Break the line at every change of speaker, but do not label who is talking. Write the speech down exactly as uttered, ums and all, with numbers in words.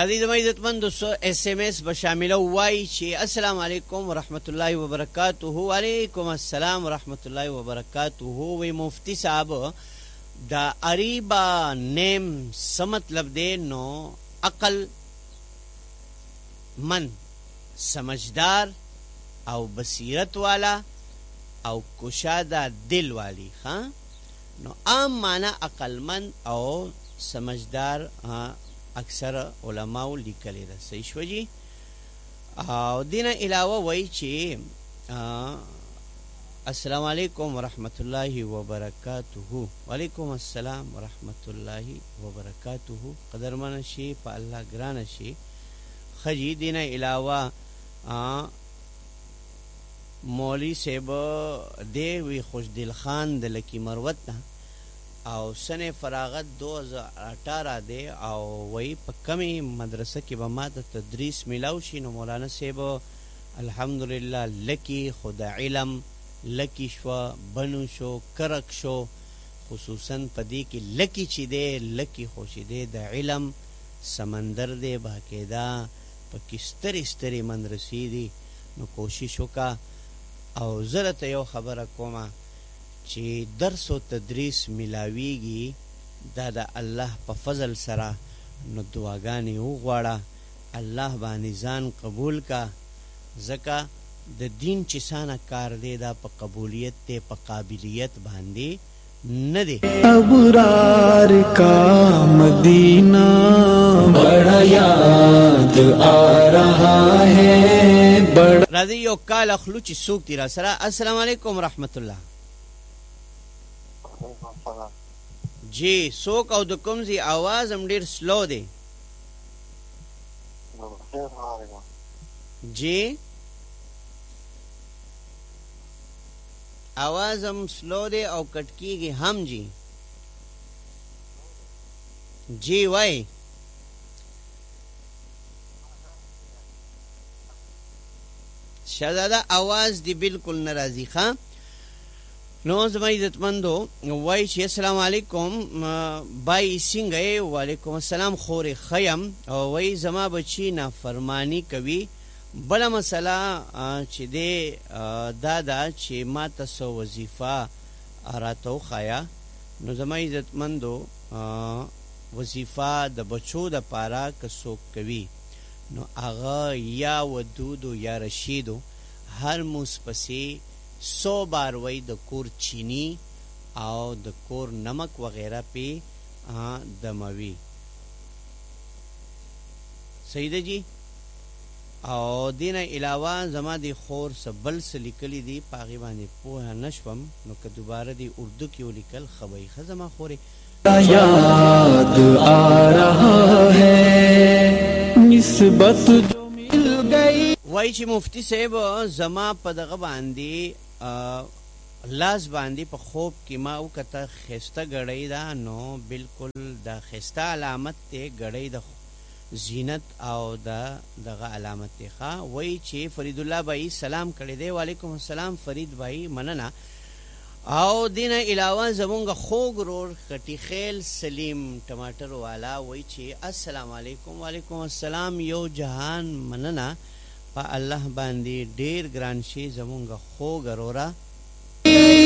راځي د عزتمندو سو اس ام اس به شامل وای چې السلام علیکم ورحمت الله وبرکاتہ. وعلیکم السلام ورحمت الله وبرکاتہ. وی مفتی صاحب دا اریبا نیم څه مطلب دی؟ نو عقل من، سمجھدار او بصیرت والا او کشادہ دل والی. ہاں نو عام معنی عقل مند او سمجھدار اکثر علماء لیکلی ده. صحیح شو جی. او دین علاوه وای چې السلام علیکم ورحمت الله وبرکاتہ. وعلیکم السلام ورحمت الله وبرکاتہ. قدرمن شي په الله ګران شي خجی. دین علاوه مولوی صاحب دی وی خوش دل خان د لکی مروت نه او سنه فراغت دو ہزار اٹھارہ دے او وی پا کمی مدرسہ کی با ما تا تدریس ملاو شی. نو مولانا صاحب الحمدللہ لکی خدا علم لکی شو بنو شو کرک شو. خصوصاً پا دی کی لکی چی دے لکی خوشی دے دا علم سمندر دے باقیدہ پا کستر استری مدرسی دی. نو کوششو کا او زرت یو خبر کوما چې درس و تدریس ملاویگی دا دا اللہ پا فضل سرا. نو دعاگانی او غواړه اللہ بانی ځان قبول کا زکا د دین چسانا کار دے دا پا قبولیت تے پا قابلیت باندے ندے.
ابرار کا مدینہ بڑا یاد آ رہا ہے. بڑا
راضی یو کال اخلو چی سوک تیرا سرا. السلام علیکم ورحمت اللہ. جی سوک او د کوم زی आवाज هم ډیر سلو دی. جی आवाज هم سلو دی او کټکیږي هم. جی جی وای شهزاده आवाज دی بالکل ناراضی خان. نو زما عزتمندو وای چې السلام علیکم بای څنګه؟ وعلیکم السلام خورې خیم. او وای زما بچی نافرمانی کوي. بله مسله چې دی دا ده چې ما ته وظیفه راته وښایه. نو زما عزتمندو وظیفه د بچو د پاره که څوک کوي نو هغه یا ودودو یا رشیدو هر موس پسې سو بار وی د کور چینی او د کور نمک وغیرہ پی دموی. صحیح ده جی. او دین علاوه زما دی خور سبل سلیکلی دی پاغی باندې پوه نشوم. نو که دوباره دی اردو کیو لیکل خبئی خزما خوری
یاد آ رہا ہے نسبت جو مل گئی.
وای چې مفتی صاحب زما په دغه باندې لاس باندې په خوب کې ما وکته خسته غړی دا. نو بالکل دا خسته علامت ته غړی د زینت او دا دغه علامت ته. وای چې فرید الله بھائی سلام کړی دی. وعلیکم السلام فرید بھائی مننه. او دینه علاوه زمونږ خوږ رور خټی خیل سلیم ټماټر والا وای چې السلام علیکم. وعلیکم السلام یو جهان مننه. په الله باندې ډیر ګران شي زمونږ خوږ رورا